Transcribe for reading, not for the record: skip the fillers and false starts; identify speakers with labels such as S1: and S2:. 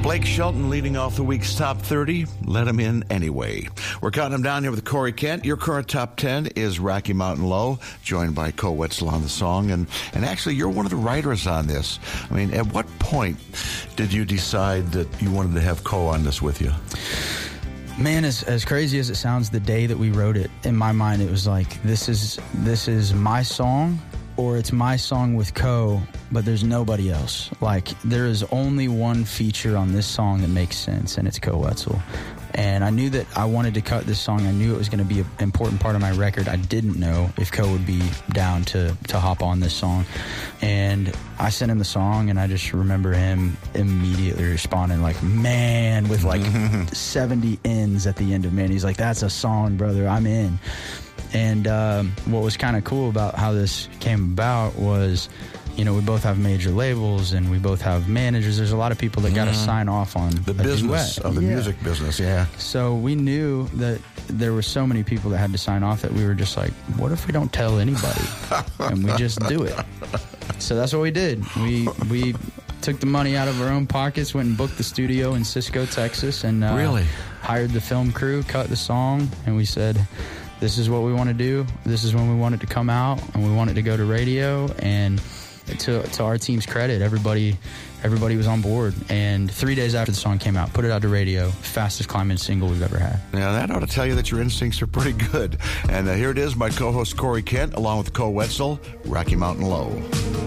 S1: Blake Shelton leading off the week's top 30. Let him in anyway. We're counting him down here with Corey Kent. Your current top 10 is Rocky Mountain Low, joined by Co Wetzel on the song. And actually, you're one of the writers on this. I mean, at what point did you decide that you wanted to have Co on this with you?
S2: Man, as crazy as it sounds, the day that we wrote it, in my mind, it was like, this is my song, or it's my song with Co, but there's nobody else. Like, there is only one feature on this song that makes sense, and it's Co Wetzel. And I knew that I wanted to cut this song. I knew it was going to be an important part of my record. I didn't know if Co would be down to hop on this song. And I sent him the song, and I just remember him immediately responding like, man, with like 70 ends at the end of man. He's like, that's a song, brother. I'm in. And what was kind of cool about how this came about was, you know, we both have major labels and we both have managers. There's a lot of people that got to sign off on
S1: the business duet. Of the music business, yeah.
S2: So we knew that there were so many people that had to sign off that we were just like, what if we don't tell anybody? And we just do it. So that's what we did. We took the money out of our own pockets, went and booked the studio in Cisco, Texas, and hired the film crew, cut the song, and we said, this is what we want to do. This is when we want it to come out, and we want it to go to radio. And to our team's credit, everybody was on board. And 3 days after the song came out, put it out to radio, fastest climbing single we've ever had.
S1: Now, that ought to tell you that your instincts are pretty good. And here it is, my co-host Corey Kent, along with Co Wetzel, Rocky Mountain Low.